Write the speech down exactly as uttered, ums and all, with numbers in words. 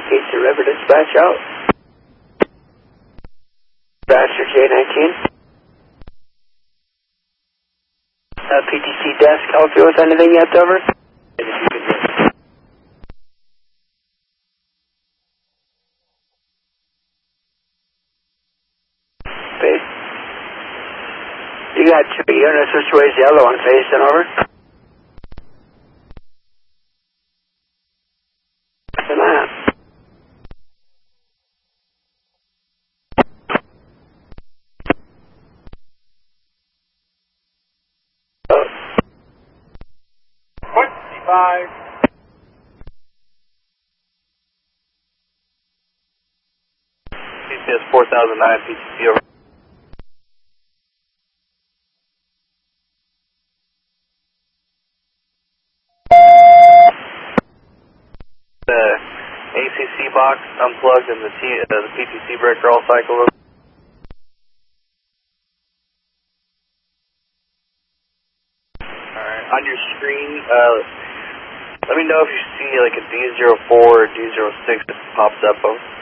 Casey River dispatch out. Dispatcher J nineteen. Uh, P T C desk, help you with anything yet, over? Face. You got two units, which way is the other one facing, over? What's the map? Oh. twenty-five. P C S four thousand nine, P T C over. The A C C box unplugged and the, T, uh, the P T C breaker all cycled over. Alright, on your screen, uh, let me know if you see like a D zero four or D zero six that pops up. Over.